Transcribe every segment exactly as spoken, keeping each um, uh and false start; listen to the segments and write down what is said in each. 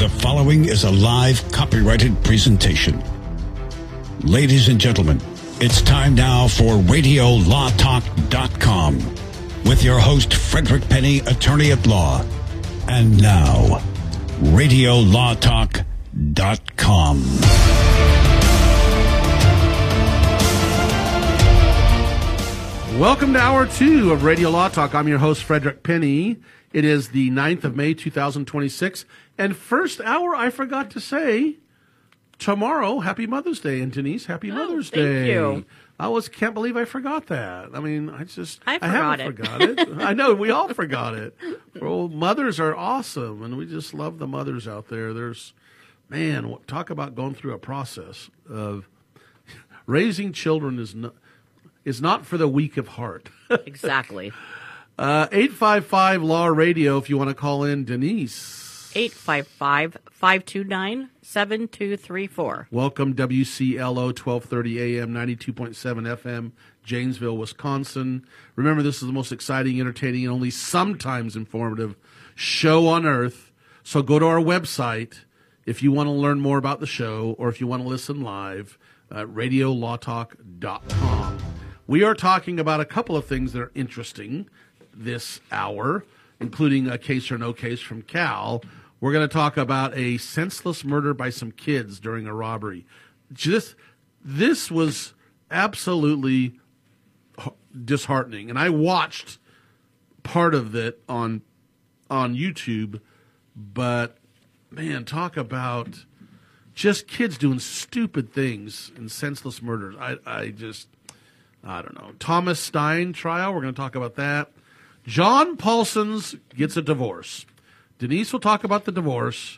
The following is a live copyrighted presentation. Ladies and gentlemen, it's time now for radio law talk dot com with your host, Frederick Penny, attorney at law. And now, radio law talk dot com. Welcome to hour two of Radio Law Talk. I'm your host, Frederick Penny. It is the ninth of May, two thousand twenty-six. And first hour, I forgot to say, tomorrow, Happy Mother's Day. And Denise, Happy Oh, Mother's thank Day. you. I was can't believe I forgot that. I mean, I just I I forgot haven't it. forgot it. I know we all forgot it. Well, mothers are awesome, and we just love the mothers out there. There's, man, what- talk about going through a process of raising children is not is not for the weak of heart. Exactly. Uh, eight five five Law Radio if you want to call in, Denise. eight five five, five two nine, seven two three four. Welcome, W C L O, twelve thirty A M, ninety-two point seven F M, Janesville, Wisconsin. Remember, this is the most exciting, entertaining, and only sometimes informative show on earth. So go to our website if you want to learn more about the show or if you want to listen live, uh, radio law talk dot com. We are talking about a couple of things that are interesting this hour, including a case or no case from Cal. We're going to talk about a senseless murder by some kids during a robbery. Just this was absolutely disheartening, and I watched part of it on on YouTube. But man, talk about just kids doing stupid things and senseless murders. I, I just, I don't know. Thomas Stein trial. We're going to talk about that. John Paulson's gets a divorce. Denise will talk about the divorce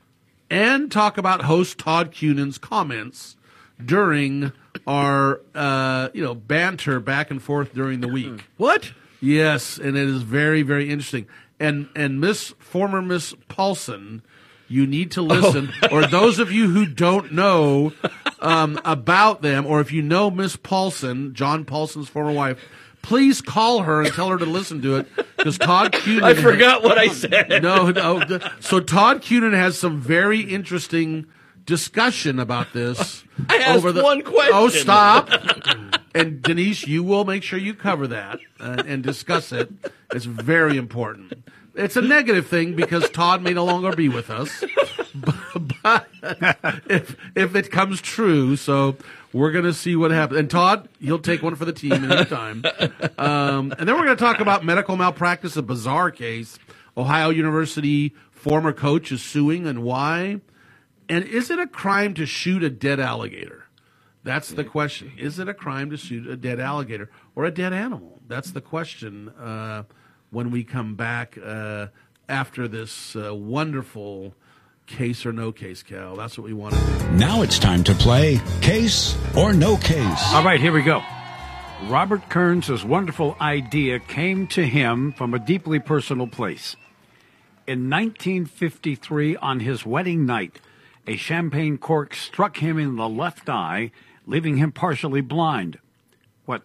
and talk about host Todd Cunan's comments during our, uh, you know, banter back and forth during the week. What? Yes, and it is very, very interesting. And and Miss former Miss Paulson, you need to listen. Oh. Or those of you who don't know um, about them, or if you know Miss Paulson, John Paulson's former wife, please call her and tell her to listen to it, because Todd Cunin. I forgot what I said. No, no. the- So Todd Cunin has some very interesting discussion about this. I asked over the, one question. Oh, stop. And Denise, you will make sure you cover that uh, and discuss it. It's very important. It's a negative thing because Todd may no longer be with us, but, but if if it comes true, so we're going to see what happens. And Todd, he'll take one for the team anytime. Um, and then we're going to talk about medical malpractice, a bizarre case. Ohio University former coach is suing, and why? And is it a crime to shoot a dead alligator? That's the question. Is it a crime to shoot a dead alligator or a dead animal? That's the question uh, when we come back uh, after this uh, wonderful case or no case, Cal. That's what we want to do. Now it's time to play Case or No Case. All right, here we go. Robert Kearns' wonderful idea came to him from a deeply personal place. In nineteen fifty-three, on his wedding night, a champagne cork struck him in the left eye, leaving him partially blind. What?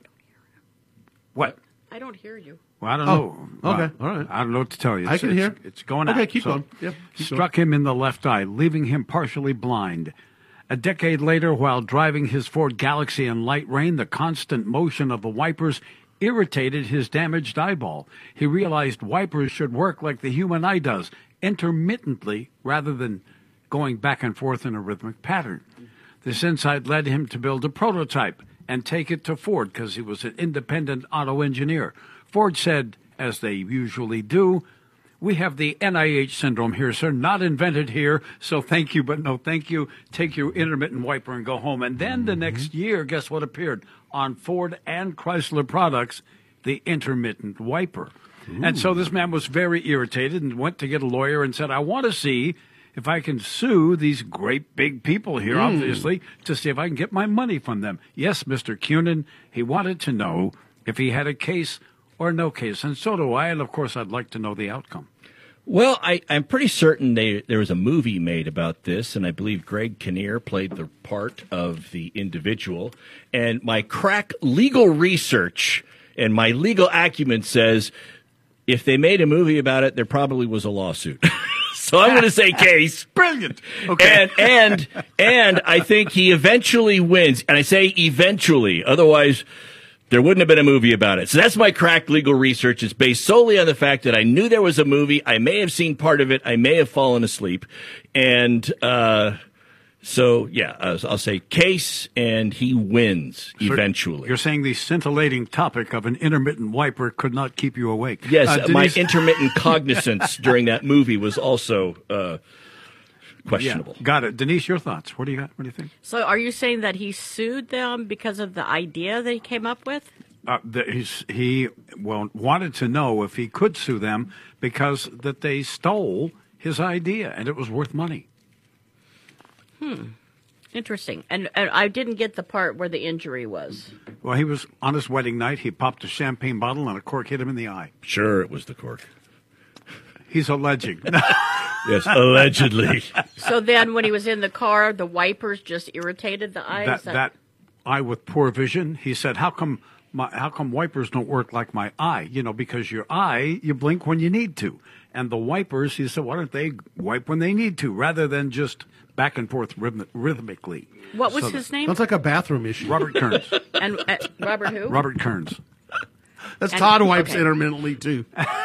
What? I don't hear you. Well, I don't Oh, know. okay, Well, all right. I don't know what to tell you. I It's- can it's, hear. It's going Okay, out. keep So, going. Yep, keep struck him in the left eye, leaving him partially blind. A decade later, while driving his Ford Galaxy in light rain, the constant motion of the wipers irritated his damaged eyeball. He realized wipers should work like the human eye does, intermittently rather than going back and forth in a rhythmic pattern. This insight led him to build a prototype and take it to Ford because he was an independent auto engineer. Ford said, as they usually do, "We have the N I H syndrome here, sir, not invented here, so thank you, but no thank you. Take your intermittent wiper and go home." And then the next year, guess what appeared on Ford and Chrysler products? The intermittent wiper. And so this man was very irritated and went to get a lawyer and said, "I want to see if I can sue these great big people here, obviously, to see if I can get my money from them." Yes, Mister Cunin, he wanted to know if he had a case or no case. And so do I. And, of course, I'd like to know the outcome. Well, I, I'm pretty certain they, there was a movie made about this, and I believe Greg Kinnear played the part of the individual. And my crack legal research and my legal acumen says if they made a movie about it, there probably was a lawsuit. So I'm going to say case. Brilliant. Okay. And and and I think he eventually wins. And I say eventually, otherwise there wouldn't have been a movie about it. So that's my crack legal research. It's based solely on the fact that I knew there was a movie. I may have seen part of it. I may have fallen asleep. And uh, so, yeah, I'll, I'll say case, and he wins eventually. You're saying the scintillating topic of an intermittent wiper could not keep you awake. Yes, Uh, my Denise- intermittent cognizance during that movie was also uh, questionable. Yeah, got it. Denise, your thoughts. What do you got? What do you think? So are you saying that he sued them because of the idea that he came up with? Uh, the, he's, he well, wanted to know if he could sue them because that they stole his idea and it was worth money. Interesting. And, and I didn't get the part where the injury was. Well, he was on his wedding night. He popped a champagne bottle and a cork hit him in the eye. Sure, it was the cork. He's alleging. Yes, allegedly. So then when he was in the car, the wipers just irritated the eye? that, Is that eye with poor vision. He said, "How come my how come wipers don't work like my eye? You know, because your eye you blink when you need to, and the wipers." He said, "Why don't they wipe when they need to, rather than just back and forth rhythm- rhythmically?" What was So his that- name? Sounds like a bathroom issue. Robert Kearns. And uh, Robert who? Robert Kearns. That's and- Todd wipes okay. intermittently too.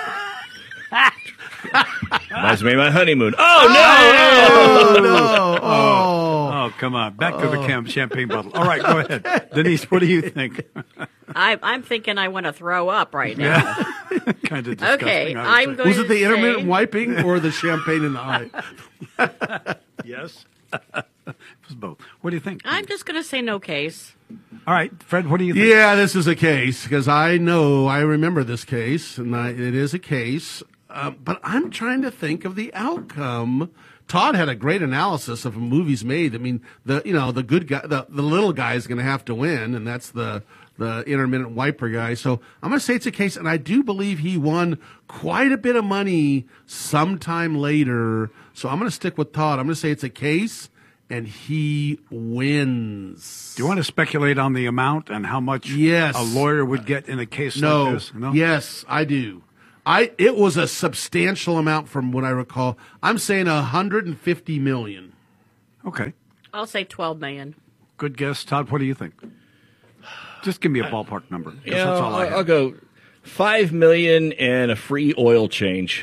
Reminds me of my honeymoon. Oh, no! Oh no! Oh, Oh, come on. Back to the cam- champagne bottle. All right, go ahead. Denise, what do you think? I, I'm thinking I want to throw up right now. Kind of disgusting. Okay, I would I'm say. going was it to the intermittent say- wiping or the champagne in the eye? Yes. It was both. What do you think? I'm just going to say no case. All right, Fred, what do you think? Yeah, this is a case because I know I remember this case, and I, it is a case. Uh, but I'm trying to think of the outcome. Todd had a great analysis of movies made. I mean, the you know the good guy, the, the little guy is going to have to win, and that's the the intermittent wiper guy. So I'm going to say it's a case, and I do believe he won quite a bit of money sometime later. So I'm going to stick with Todd. I'm going to say it's a case, and he wins. Do you want to speculate on the amount and how much Yes. a lawyer would get in a case No. like this? No. Yes, I do. I it was a substantial amount from what I recall. I'm saying one hundred fifty million. Okay. I'll say twelve million. Good guess. Todd, what do you think? Just give me a ballpark number. 'cause Yeah, that's all I I'll, have. I'll go five million and a free oil change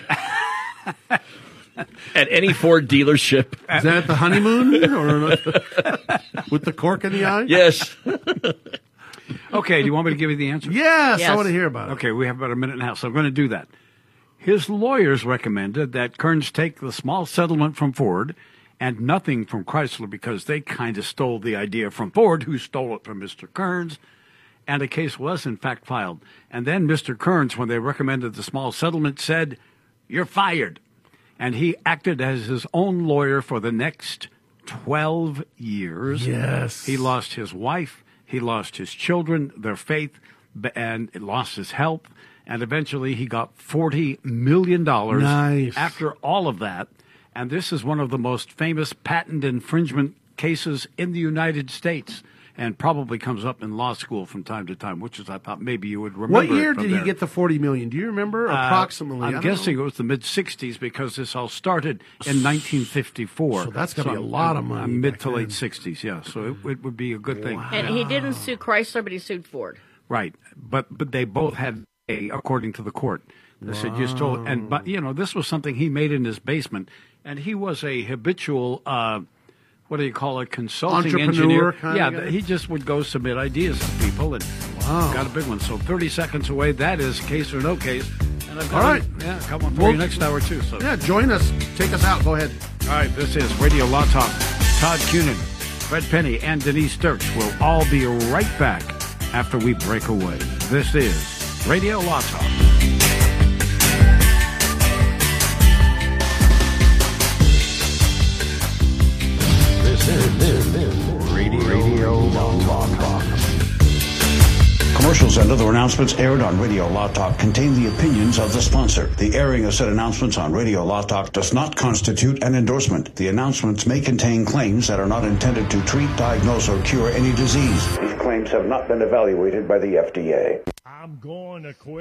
at any Ford dealership. Is that at the honeymoon or with the cork in the eye? Yes. Okay, do you want me to give you the answer? Yes, I Yes. want to hear about it. Okay, we have about a minute and a half, so I'm going to do that. His lawyers recommended that Kearns take the small settlement from Ford and nothing from Chrysler because they kind of stole the idea from Ford, who stole it from Mister Kearns, and a case was in fact filed. And then Mister Kearns, when they recommended the small settlement, said, "You're fired." And he acted as his own lawyer for the next twelve years. Yes. He lost his wife, he lost his children, their faith, b- and lost his health. And eventually he got forty million dollars Nice. after all of that. And this is one of the most famous patent infringement cases in the United States, and probably comes up in law school from time to time, which is, I thought maybe you would remember. What it year from did he there. get the forty million? Do you remember Uh, approximately? I I'm don't guessing know. it was the mid sixties because this all started in nineteen fifty-four. So that's gotta be a I'm- lot of I'm money Mid back to then. late sixties, yeah. So it, it would be a good thing. And he didn't sue Chrysler, but he sued Ford. Right, but but they both had a, according to the court. They said you stole, and but you know this was something he made in his basement, and he was a habitual, uh, what do you call it, consulting Entrepreneur engineer. kinda Yeah, guy? he just would go submit ideas to people, and got a big one. So thirty seconds away, that is case or no case. And I've got All right. yeah, a couple for Well- you next hour too. So Yeah, join us. Take us out. Go ahead. all right, this is Radio Law Talk. Todd Cunin, Fred Penny, and Denise Sturch will all be right back after we break away. This is Radio Law Talk. This is, this is Radio, Radio Law Talk. Commercials and other announcements aired on Radio Law Talk contain the opinions of the sponsor. The airing of said announcements on Radio Law Talk does not constitute an endorsement. The announcements may contain claims that are not intended to treat, diagnose, or cure any disease. These claims have not been evaluated by the F D A. I'm going to quit.